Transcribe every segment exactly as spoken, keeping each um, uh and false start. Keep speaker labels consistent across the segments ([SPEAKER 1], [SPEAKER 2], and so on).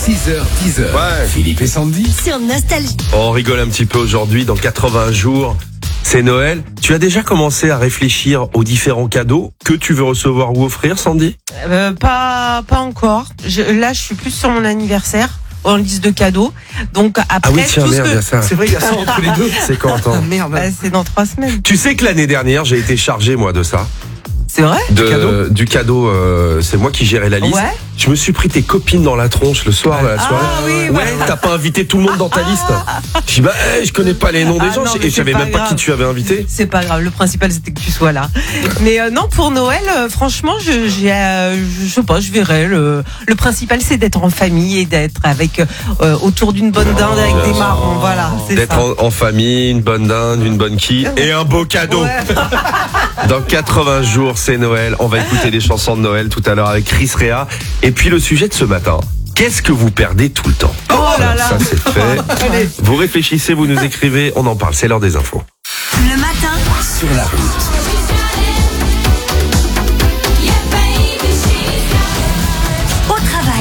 [SPEAKER 1] six heures, dix heures.
[SPEAKER 2] Ouais.
[SPEAKER 1] Philippe et Sandy.
[SPEAKER 3] Sur Nostalgie.
[SPEAKER 2] On rigole un petit peu aujourd'hui, dans quatre-vingts jours, c'est Noël. Tu as déjà commencé à réfléchir aux différents cadeaux que tu veux recevoir ou offrir, Sandy ?
[SPEAKER 4] euh, Pas pas encore. Je, là, je suis plus sur mon anniversaire, en liste de cadeaux. Donc après,
[SPEAKER 2] Ah oui, tiens,
[SPEAKER 4] tout ce
[SPEAKER 2] merde,
[SPEAKER 4] que...
[SPEAKER 2] il y a ça.
[SPEAKER 1] C'est vrai, il y a ça entre les deux.
[SPEAKER 2] C'est quand
[SPEAKER 1] Ah, merde.
[SPEAKER 4] Bah, c'est dans trois semaines.
[SPEAKER 2] Tu sais que l'année dernière, j'ai été chargé, moi, de ça.
[SPEAKER 4] C'est vrai?
[SPEAKER 2] De,
[SPEAKER 1] cadeau
[SPEAKER 2] du cadeau, euh, c'est moi qui gérais la liste.
[SPEAKER 4] Ouais.
[SPEAKER 2] Je me suis pris tes copines dans la tronche le soir de la soirée.
[SPEAKER 4] Ah oui,
[SPEAKER 2] ouais,
[SPEAKER 4] ouais.
[SPEAKER 2] t'as pas invité tout le monde dans ta liste. Je dis bah, hey, je connais pas les noms des
[SPEAKER 4] Ah
[SPEAKER 2] gens
[SPEAKER 4] non, mais
[SPEAKER 2] et je savais
[SPEAKER 4] c'est pas
[SPEAKER 2] même pas
[SPEAKER 4] grave.
[SPEAKER 2] qui tu avais invité.
[SPEAKER 4] C'est pas grave, le principal c'était que tu sois là. Mais euh, non, pour Noël, euh, franchement, je, j'ai, euh, je sais pas, je verrai. Le, le principal c'est d'être en famille et d'être avec euh, autour d'une bonne dinde avec des marrons. Voilà, c'est
[SPEAKER 2] D'être
[SPEAKER 4] ça.
[SPEAKER 2] en, en famille, une bonne dinde, une bonne quille et un beau cadeau.
[SPEAKER 4] Ouais.
[SPEAKER 2] Dans quatre-vingts jours, c'est Noël. On va écouter des chansons de Noël tout à l'heure avec Chris Rea. Et puis le sujet de ce matin. Qu'est-ce que vous perdez tout le temps?
[SPEAKER 4] Oh là là.
[SPEAKER 2] Ça c'est fait.
[SPEAKER 4] Allez.
[SPEAKER 2] Vous réfléchissez, vous nous écrivez, on en parle. C'est l'heure des infos.
[SPEAKER 3] Le matin,
[SPEAKER 1] Sur la route.
[SPEAKER 3] au travail.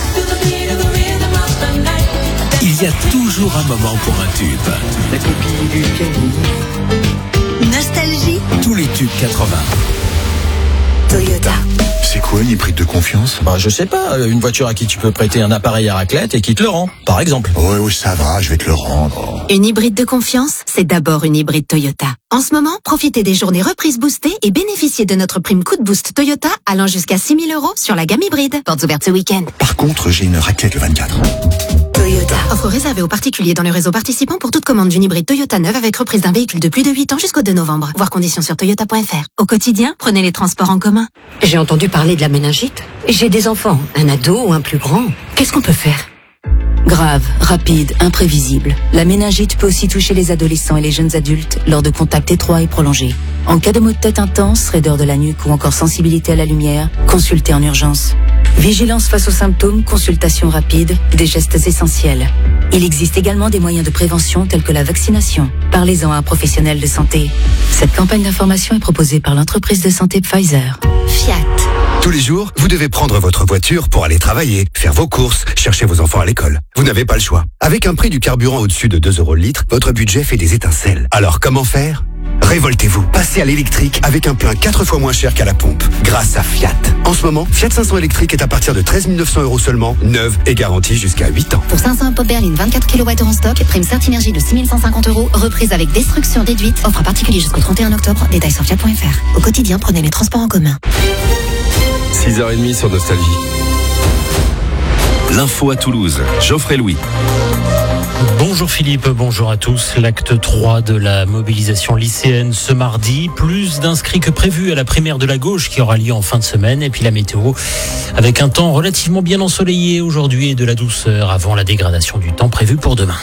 [SPEAKER 1] Il y a toujours un moment pour un tube. La copine du piano.
[SPEAKER 3] Nostalgie,
[SPEAKER 1] Tous les tubes quatre-vingts.
[SPEAKER 3] Toyota.
[SPEAKER 5] C'est quoi une hybride de confiance?
[SPEAKER 6] Bah, je sais pas, une voiture à qui tu peux prêter un appareil à raclette et qui te le rend, par exemple.
[SPEAKER 5] Ouais, ouais, ça va, je vais te le rendre.
[SPEAKER 7] Une hybride de confiance, c'est d'abord une hybride Toyota. En ce moment, profitez des journées reprises boostées et bénéficiez de notre prime coup de boost Toyota allant jusqu'à six mille euros sur la gamme hybride. Portes ouvertes ce week-end.
[SPEAKER 5] Par contre, j'ai une raclette le vingt-quatre.
[SPEAKER 3] Toyota.
[SPEAKER 7] Offre réservée aux particuliers dans le réseau participant pour toute commande d'une hybride Toyota neuve avec reprise d'un véhicule de plus de huit ans jusqu'au deux novembre. Voir conditions sur toyota point f r. Au quotidien, prenez les transports en commun.
[SPEAKER 8] J'ai entendu parler de la méningite. J'ai des enfants, un ado ou un plus grand. Qu'est-ce qu'on peut faire? Grave, rapide, imprévisible. La méningite peut aussi toucher les adolescents et les jeunes adultes lors de contacts étroits et prolongés. En cas de maux de tête intense, raideur de la nuque ou encore sensibilité à la lumière, consultez en urgence. Vigilance face aux symptômes, consultation rapide, des gestes essentiels. Il existe également des moyens de prévention tels que la vaccination. Parlez-en à un professionnel de santé. Cette campagne d'information est proposée par l'entreprise de santé Pfizer.
[SPEAKER 7] Fiat.
[SPEAKER 5] Tous les jours, vous devez prendre votre voiture pour aller travailler, faire vos courses, chercher vos enfants à l'école. Vous n'avez pas le choix. Avec un prix du carburant au-dessus de deux euros le litre, votre budget fait des étincelles. Alors comment faire ? Révoltez-vous. Passez à l'électrique avec un plein quatre fois moins cher qu'à la pompe, grâce à Fiat. En ce moment, Fiat cinq cents électrique est à partir de treize mille neuf cents euros seulement, neuve et garantie jusqu'à huit ans.
[SPEAKER 7] Pour cinq cents pop berline vingt-quatre kilowattheures en stock, prime Certinergie de six mille cent cinquante euros, reprise avec destruction déduite, offre à particulier jusqu'au trente et un octobre, détails sur fiat point f r. Au quotidien, prenez les transports en commun.
[SPEAKER 2] six heures trente sur Nostalgie. L'info à Toulouse. Geoffrey Louis.
[SPEAKER 9] Bonjour Philippe, bonjour à tous. L'acte trois de la mobilisation lycéenne ce mardi. Plus d'inscrits que prévu à la primaire de la gauche qui aura lieu en fin de semaine. Et puis la météo avec un temps relativement bien ensoleillé aujourd'hui et de la douceur avant la dégradation du temps prévue pour demain.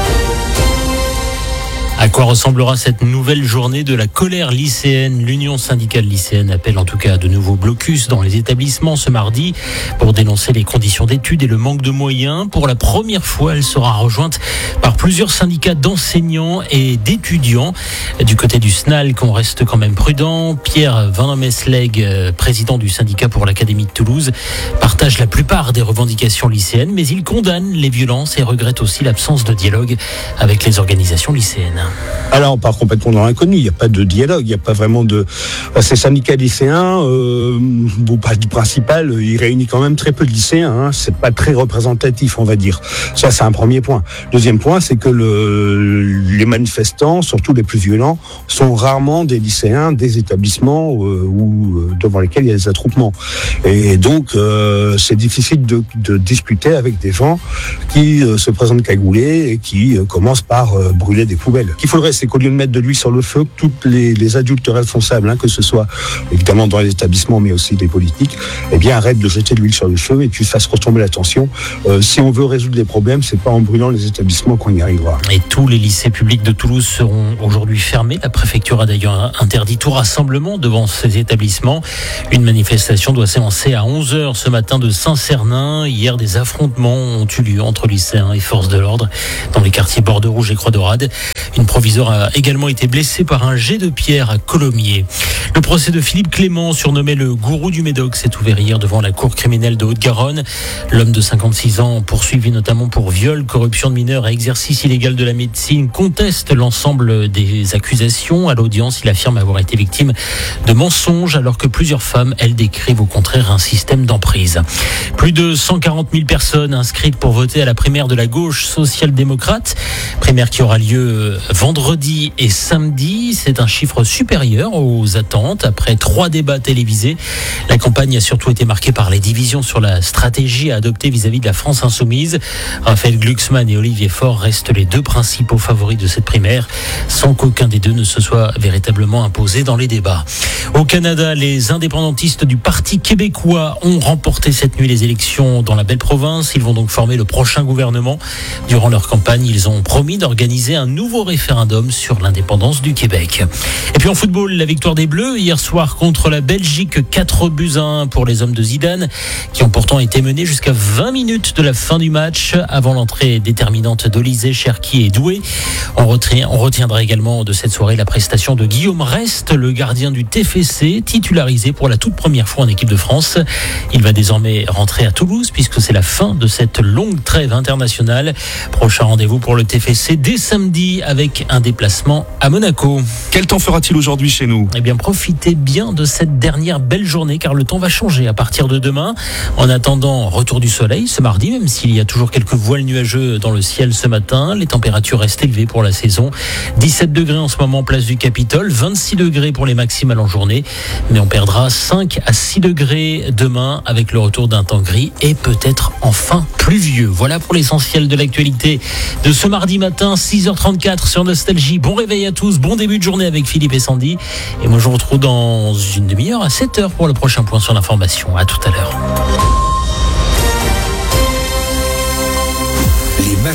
[SPEAKER 9] À quoi ressemblera cette nouvelle journée de la colère lycéenne? L'Union syndicale lycéenne appelle en tout cas à de nouveaux blocus dans les établissements ce mardi pour dénoncer les conditions d'études et le manque de moyens. Pour la première fois, elle sera rejointe par plusieurs syndicats d'enseignants et d'étudiants. Du côté du S N A L, qu'on reste quand même prudent, Pierre Van Mesleg, président du syndicat pour l'Académie de Toulouse, partage la plupart des revendications lycéennes, mais il condamne les violences et regrette aussi l'absence de dialogue avec les organisations lycéennes.
[SPEAKER 10] Alors, on part complètement dans l'inconnu. Il n'y a pas de dialogue. Il n'y a pas vraiment de. Ces syndicats lycéens, euh, bon, pas du principal, il réunit quand même très peu de lycéens. Hein. C'est pas très représentatif, on va dire. Ça, c'est un premier point. Deuxième point, c'est que le, les manifestants, surtout les plus violents, sont rarement des lycéens, des établissements euh, où, euh, devant lesquels il y a des attroupements. Et donc, euh, c'est difficile de, de discuter avec des gens qui euh, se présentent cagoulés et qui euh, commencent par euh, brûler des poubelles. Ce qu'il faudrait, c'est qu'au lieu de mettre de l'huile sur le feu, tous les, les adultes responsables, hein, que ce soit évidemment dans les établissements, mais aussi des politiques, eh bien, arrêtent de jeter de l'huile sur le feu et qu'ils fassent retomber la tension. Euh, si on veut résoudre les problèmes, c'est pas en brûlant les établissements qu'on y arrivera.
[SPEAKER 9] Et tous les lycées publics de Toulouse seront aujourd'hui fermés. La préfecture a d'ailleurs interdit tout rassemblement devant ces établissements. Une manifestation doit s'élancer à onze heures ce matin de Saint-Cernin. Hier, des affrontements ont eu lieu entre lycéens et forces de l'ordre dans les quartiers Bordeaux-Rouge et Croix-Dorade. Une proviseur a également été blessé par un jet de pierre à Colomiers. Le procès de Philippe Clément, surnommé le gourou du Médoc, s'est ouvert hier devant la cour criminelle de Haute-Garonne. L'homme de cinquante-six ans, poursuivi notamment pour viol, corruption de mineurs et exercice illégal de la médecine, conteste l'ensemble des accusations. À l'audience, il affirme avoir été victime de mensonges alors que plusieurs femmes, elles, décrivent au contraire un système d'emprise. Plus de cent quarante mille personnes inscrites pour voter à la primaire de la gauche social-démocrate. Primaire qui aura lieu vendredi et samedi. C'est un chiffre supérieur aux attentes après trois débats télévisés. La campagne a surtout été marquée par les divisions sur la stratégie à adopter vis-à-vis de la France insoumise. Raphaël Glucksmann et Olivier Faure restent les deux principaux favoris de cette primaire, sans qu'aucun des deux ne se soit véritablement imposé dans les débats. Au Canada, les indépendantistes du Parti québécois ont remporté cette nuit les élections dans la belle province. Ils vont donc former le prochain gouvernement. Durant leur campagne, ils ont promis d'organiser un nouveau référendum sur l'indépendance du Québec. Et puis en football, la victoire des Bleus hier soir contre la Belgique, quatre buts à un pour les hommes de Zidane, qui ont pourtant été menés jusqu'à vingt minutes de la fin du match, avant l'entrée déterminante d'Olysée, Cherki et Doué. On, retient, on retiendra également de cette soirée la prestation de Guillaume Rest, le gardien du T F C, titularisé pour la toute première fois en équipe de France. Il va désormais rentrer à Toulouse, puisque c'est la fin de cette longue trêve internationale. Prochain rendez-vous pour le T F C dès samedi avec un déplacement à Monaco.
[SPEAKER 11] Quel temps fera-t-il aujourd'hui chez nous ?
[SPEAKER 9] Eh bien, profitez bien de cette dernière belle journée, car le temps va changer à partir de demain. En attendant, retour du soleil ce mardi, même s'il y a toujours quelques voiles nuageux dans le ciel ce matin. Les températures restent élevées pour la saison. dix-sept degrés en ce moment, place du Capitole. vingt-six degrés pour les maximales en journée. Mais on perdra cinq à six degrés demain avec le retour d'un temps gris et peut-être enfin pluvieux. Voilà pour l'essentiel de l'actualité de ce mardi matin, six heures trente-quatre sur Nostalgie. Bon réveil à tous, bon début de journée avec Philippe et Sandy. Et moi je vous retrouve dans une demi-heure à sept heures pour le prochain point sur l'information. À tout à l'heure.